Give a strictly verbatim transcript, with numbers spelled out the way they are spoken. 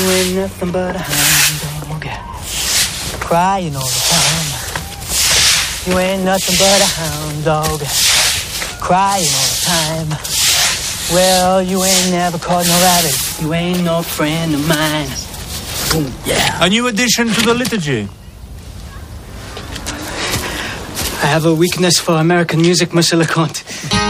you ain't nothing but a hound dog, crying all the time. You ain't nothing but a hound dog, crying all the time. Well, you ain't never caught no rabbit. You ain't no friend of mine. Boom, yeah. A new addition to the liturgy. I have a weakness for American music, Monsieur Leconte.